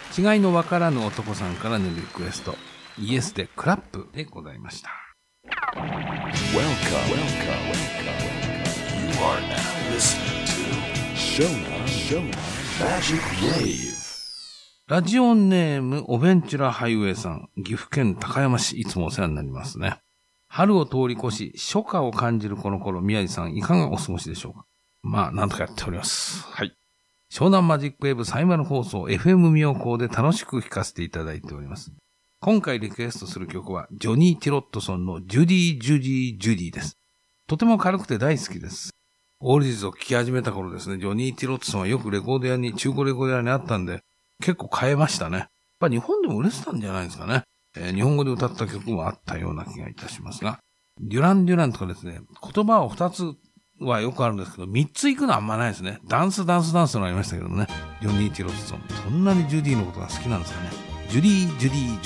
違いのわからぬ男さんからのリクエスト、イエスでクラップでございました。 Welcome. You are now listening to Shonan Magic Wave。 ラジオネームオベンチュラハイウェイさん、岐阜県高山市、いつもお世話になりますね。春を通り越し、初夏を感じるこの頃、宮治さんいかがお過ごしでしょうか。まあ、なんとかやっております。はい。湘南マジックウェーブサイマル放送 FM 妙高で楽しく聴かせていただいております。今回リクエストする曲は、ジョニー・ティロットソンのジュディ・ジュディ・ジュディです。とても軽くて大好きです。オールディーズを聴き始めた頃ですね、ジョニー・ティロットソンはよくレコード屋に、中古レコード屋にあったんで、結構買えましたね。やっぱ日本でも売れてたんじゃないですかね。日本語で歌った曲もあったような気がいたしますが、デュランデュランとかですね、言葉を2つはよくあるんですけど、3つ行くのはあんまないですね。ダンスのありましたけどね。ジョニー・ティロットソン。そんなにジュディのことが好きなんですかね。ジュディ・ジュディ・ジュディ。